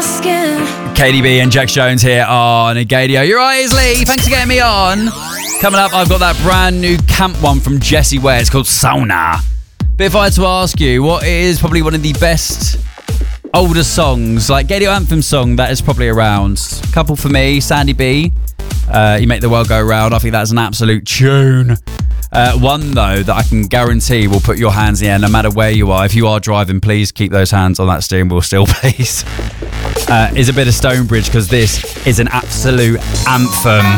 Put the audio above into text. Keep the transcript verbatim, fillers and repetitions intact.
skin. K D B and Jax Jones here on Gadio. You're right, it's Lee. Thanks for getting me on. Coming up, I've got that brand new camp one from Jessie Ware. It's called Sauna. But if I had to ask you, what is probably one of the best older songs, like Gadio Anthem song that is probably around? A couple for me, Sandy B. Uh, you Make the World Go Round. I think that's an absolute tune. Uh, one, though, that I can guarantee will put your hands in the air no matter where you are. If you are driving, please keep those hands on that steering wheel still, please. Uh, is a bit of Stonebridge, because this is an absolute anthem.